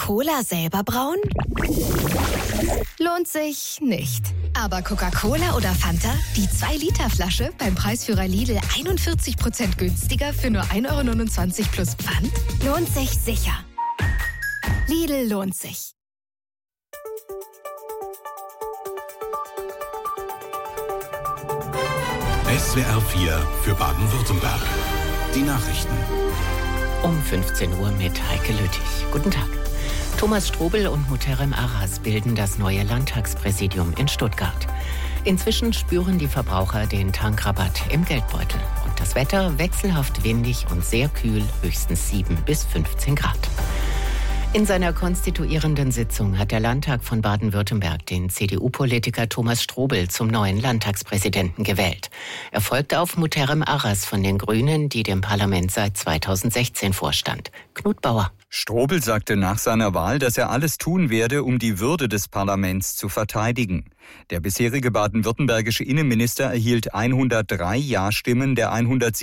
Cola selber brauen? Lohnt sich nicht. Aber Coca-Cola oder Fanta? Die 2-Liter-Flasche beim Preisführer Lidl 41% günstiger für nur 1,29 € plus Pfand? Lohnt sich sicher. Lidl lohnt sich. SWR 4 für Baden-Württemberg. Die Nachrichten. Um 15 Uhr mit Heike Lüttich. Guten Tag. Thomas Strobel und Muhterem Aras bilden das neue Landtagspräsidium in Stuttgart. Inzwischen spüren die Verbraucher den Tankrabatt im Geldbeutel. Und das Wetter wechselhaft windig und sehr kühl, höchstens 7 bis 15 Grad. In seiner konstituierenden Sitzung hat der Landtag von Baden-Württemberg den CDU-Politiker Thomas Strobel zum neuen Landtagspräsidenten gewählt. Er folgte auf Muhterem Aras von den Grünen, die dem Parlament seit 2016 vorstand. Knut Bauer. Strobel sagte nach seiner Wahl, dass er alles tun werde, um die Würde des Parlaments zu verteidigen. Der bisherige baden-württembergische Innenminister erhielt 103 Ja-Stimmen der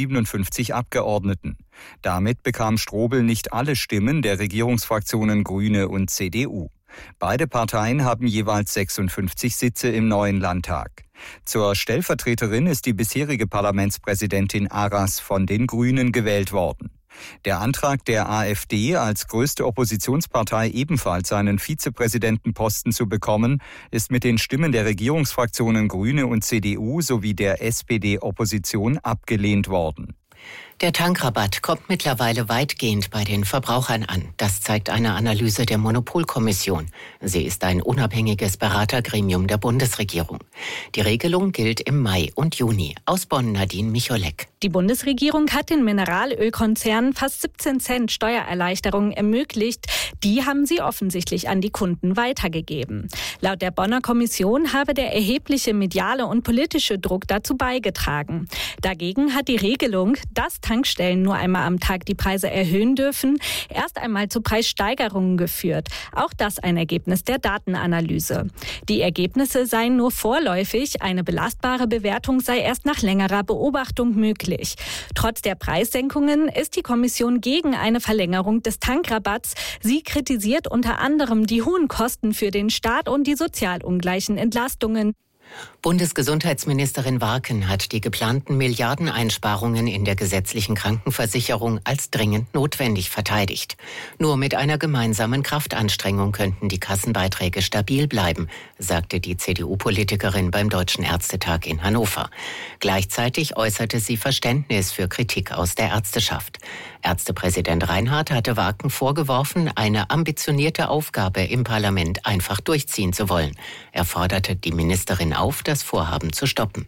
157 Abgeordneten. Damit bekam Strobel nicht alle Stimmen der Regierungsfraktionen Grüne und CDU. Beide Parteien haben jeweils 56 Sitze im neuen Landtag. Zur Stellvertreterin ist die bisherige Parlamentspräsidentin Aras von den Grünen gewählt worden. Der Antrag der AfD, als größte Oppositionspartei ebenfalls einen Vizepräsidentenposten zu bekommen, ist mit den Stimmen der Regierungsfraktionen Grüne und CDU sowie der SPD-Opposition abgelehnt worden. Der Tankrabatt kommt mittlerweile weitgehend bei den Verbrauchern an. Das zeigt eine Analyse der Monopolkommission. Sie ist ein unabhängiges Beratergremium der Bundesregierung. Die Regelung gilt im Mai und Juni. Aus Bonn Nadine Micholek. Die Bundesregierung hat den Mineralölkonzernen fast 17 Cent Steuererleichterungen ermöglicht. Die haben sie offensichtlich an die Kunden weitergegeben. Laut der Bonner Kommission habe der erhebliche mediale und politische Druck dazu beigetragen. Dagegen hat die Regelung, dass Tankstellen nur einmal am Tag die Preise erhöhen dürfen, erst einmal zu Preissteigerungen geführt. Auch das ein Ergebnis der Datenanalyse. Die Ergebnisse seien nur vorläufig, eine belastbare Bewertung sei erst nach längerer Beobachtung möglich. Trotz der Preissenkungen ist die Kommission gegen eine Verlängerung des Tankrabatts. Sie kritisiert unter anderem die hohen Kosten für den Staat und die sozial ungleichen Entlastungen. Bundesgesundheitsministerin Warken hat die geplanten Milliardeneinsparungen in der gesetzlichen Krankenversicherung als dringend notwendig verteidigt. Nur mit einer gemeinsamen Kraftanstrengung könnten die Kassenbeiträge stabil bleiben, sagte die CDU-Politikerin beim Deutschen Ärztetag in Hannover. Gleichzeitig äußerte sie Verständnis für Kritik aus der Ärzteschaft. Ärztepräsident Reinhardt hatte Warken vorgeworfen, eine ambitionierte Aufgabe im Parlament einfach durchziehen zu wollen. Er forderte die Ministerin auf, das Vorhaben zu stoppen.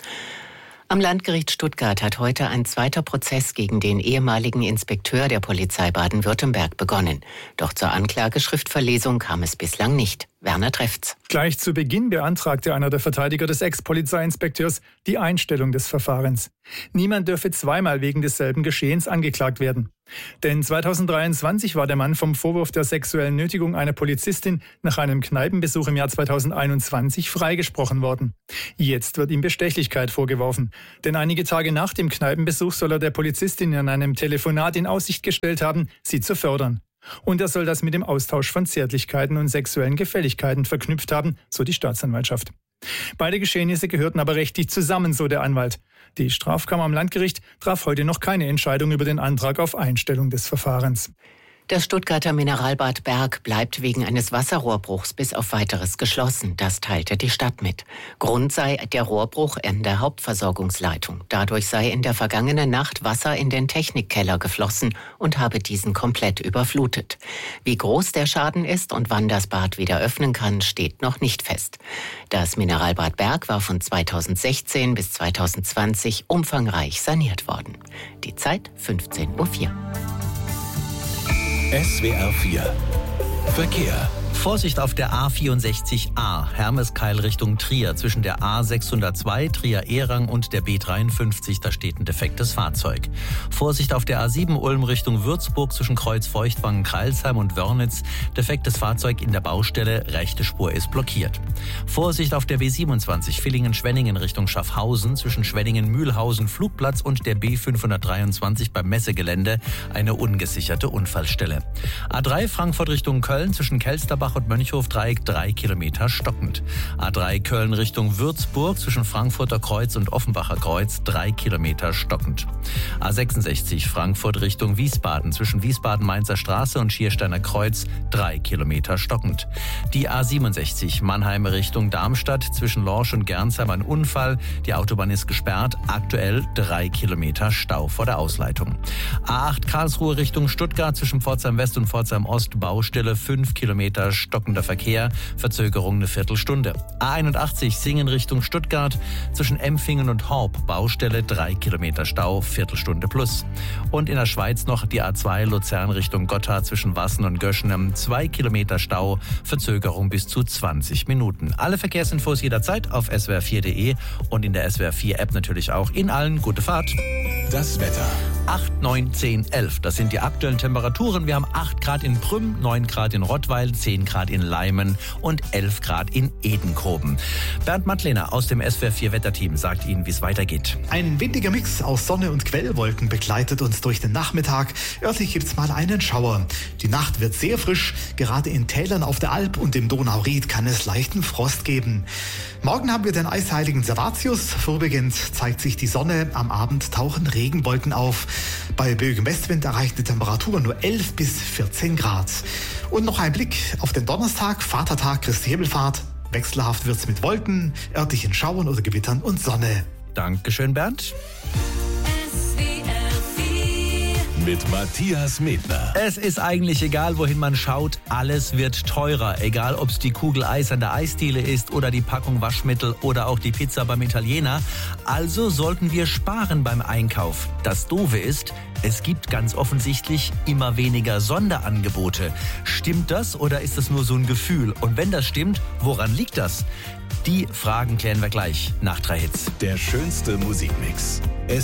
Am Landgericht Stuttgart hat heute ein zweiter Prozess gegen den ehemaligen Inspekteur der Polizei Baden-Württemberg begonnen. Doch zur Anklageschriftverlesung kam es bislang nicht. Werner Trefts. Gleich zu Beginn beantragte einer der Verteidiger des Ex-Polizeiinspekteurs die Einstellung des Verfahrens. Niemand dürfe zweimal wegen desselben Geschehens angeklagt werden. Denn 2023 war der Mann vom Vorwurf der sexuellen Nötigung einer Polizistin nach einem Kneipenbesuch im Jahr 2021 freigesprochen worden. Jetzt wird ihm Bestechlichkeit vorgeworfen. Denn einige Tage nach dem Kneipenbesuch soll er der Polizistin in einem Telefonat in Aussicht gestellt haben, sie zu fördern. Und er soll das mit dem Austausch von Zärtlichkeiten und sexuellen Gefälligkeiten verknüpft haben, so die Staatsanwaltschaft. Beide Geschehnisse gehörten aber rechtlich zusammen, so der Anwalt. Die Strafkammer am Landgericht traf heute noch keine Entscheidung über den Antrag auf Einstellung des Verfahrens. Das Stuttgarter Mineralbad Berg bleibt wegen eines Wasserrohrbruchs bis auf Weiteres geschlossen. Das teilte die Stadt mit. Grund sei der Rohrbruch in der Hauptversorgungsleitung. Dadurch sei in der vergangenen Nacht Wasser in den Technikkeller geflossen und habe diesen komplett überflutet. Wie groß der Schaden ist und wann das Bad wieder öffnen kann, steht noch nicht fest. Das Mineralbad Berg war von 2016 bis 2020 umfangreich saniert worden. Die Zeit 15:04 Uhr. SWR 4 Verkehr. Vorsicht auf der A64A, Hermeskeil Richtung Trier, zwischen der A602, Trier-Ehrang und der B53, da steht ein defektes Fahrzeug. Vorsicht auf der A7 Ulm Richtung Würzburg, zwischen Kreuz-Feuchtwangen, Kreilsheim und Wörnitz, defektes Fahrzeug in der Baustelle, rechte Spur ist blockiert. Vorsicht auf der B27 Villingen-Schwenningen Richtung Schaffhausen, zwischen Schwenningen-Mühlhausen Flugplatz und der B523 beim Messegelände, eine ungesicherte Unfallstelle. A3 Frankfurt Richtung Köln, zwischen Kelsterbach und Mönchhof-Dreieck 3 Kilometer stockend. A3 Köln Richtung Würzburg, zwischen Frankfurter Kreuz und Offenbacher Kreuz 3 Kilometer stockend. A66 Frankfurt Richtung Wiesbaden, zwischen Wiesbaden-Mainzer Straße und Schiersteiner Kreuz 3 Kilometer stockend. Die A67 Mannheim Richtung Darmstadt, zwischen Lorsch und Gernsheim ein Unfall. Die Autobahn ist gesperrt, aktuell 3 Kilometer Stau vor der Ausleitung. A8 Karlsruhe Richtung Stuttgart, zwischen Pforzheim West und Pforzheim Ost Baustelle 5 Kilometer stockender Verkehr, Verzögerung eine Viertelstunde. A81 Singen Richtung Stuttgart, zwischen Empfingen und Horb Baustelle 3 Kilometer Stau, Viertelstunde plus. Und in der Schweiz noch die A2 Luzern Richtung Gotthard, zwischen Wassen und Göschenem 2 Kilometer Stau, Verzögerung bis zu 20 Minuten. Alle Verkehrsinfos jederzeit auf swr4.de und in der SWR4 App natürlich auch. In allen gute Fahrt. Das Wetter. 8, 9, 10, 11. Das sind die aktuellen Temperaturen. Wir haben 8 Grad in Prüm, 9 Grad in Rottweil, 10 Grad in Leimen und 11 Grad in Edenkoben. Bernd Mattlener aus dem SWR4 Wetterteam sagt Ihnen, wie es weitergeht. Ein windiger Mix aus Sonne und Quellwolken begleitet uns durch den Nachmittag. Örtlich gibt's mal einen Schauer. Die Nacht wird sehr frisch. Gerade in Tälern auf der Alp und im Donauried kann es leichten Frost geben. Morgen haben wir den eisheiligen Servatius. Vorübergehend zeigt sich die Sonne. Am Abend tauchen Regenwolken auf. Bei böigem Westwind erreichen die Temperaturen nur 11 bis 14 Grad. Und noch ein Blick auf den Donnerstag, Vatertag, Christi Himmelfahrt. Wechselhaft wird's mit Wolken, örtlichen Schauern oder Gewittern und Sonne. Dankeschön, Bernd. Mit Matthias Medner. Es ist eigentlich egal, wohin man schaut, alles wird teurer. Egal, ob es die Kugel Eis an der Eisdiele ist oder die Packung Waschmittel oder auch die Pizza beim Italiener. Also sollten wir sparen beim Einkauf. Das Doofe ist, es gibt ganz offensichtlich immer weniger Sonderangebote. Stimmt das oder ist das nur so ein Gefühl? Und wenn das stimmt, woran liegt das? Die Fragen klären wir gleich nach 3 Hits. Der schönste Musikmix.